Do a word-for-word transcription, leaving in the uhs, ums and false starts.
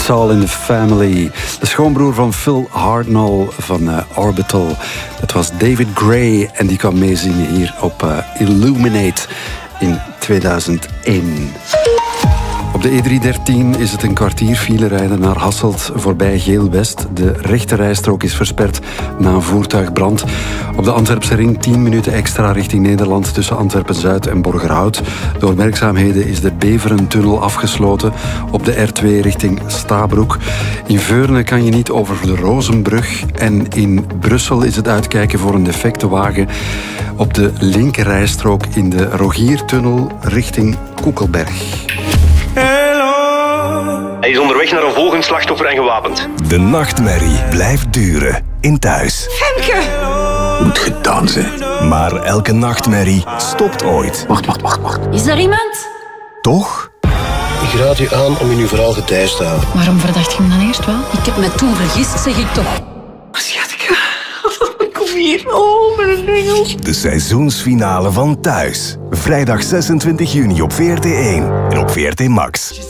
It's All in the Family. De schoonbroer van Phil Hartnell van uh, Orbital. Dat was David Gray en die kwam meezingen hier op uh, Illuminate in tweeduizend één. Op de E driehonderddertien is het een kwartier file rijden naar Hasselt voorbij Geel-West. De rechterrijstrook is versperd na een voertuigbrand. Op de Antwerpse ring tien minuten extra richting Nederland tussen Antwerpen-Zuid en Borgerhout. Door werkzaamheden is de Beverentunnel afgesloten op de R twee richting Stabroek. In Veurne kan je niet over de Rozenbrug en in Brussel is het uitkijken voor een defecte wagen op de linkerrijstrook in de Rogiertunnel richting Koekelberg. Hij is onderweg naar een volgend slachtoffer en gewapend. De nachtmerrie blijft duren in Thuis. Femke! Moet gedaan zijn. Maar elke nachtmerrie stopt ooit. Wacht, wacht, wacht, wacht. Is er iemand? Toch? Ik raad u aan om in uw verhaal getijst te houden. Waarom verdacht je hem dan eerst wel? Ik heb me toen vergist, zeg ik toch. Schatje, kom hier. Oh, mijn engel. De seizoensfinale van Thuis. Vrijdag zesentwintig juni op V R T één en op V R T Max.